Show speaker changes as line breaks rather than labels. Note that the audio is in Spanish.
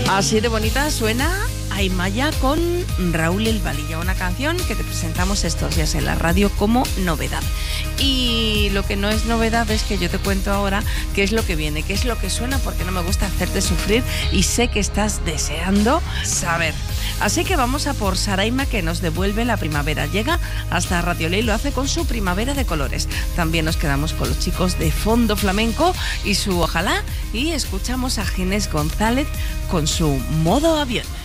Así de bonita suena Aymaya con Raúl El Valilla, una canción que te presentamos estos días en la radio como novedad. Y lo que no es novedad es que yo te cuento ahora qué es lo que viene, qué es lo que suena, porque no me gusta hacerte sufrir y sé que estás deseando saber. Así que vamos a por Saraima, que nos devuelve la primavera. Llega hasta Radiolé y lo hace con su Primavera de Colores. También nos quedamos con los chicos de Fondo Flamenco y su Ojalá, y escuchamos a Ginés González con su Modo Avión.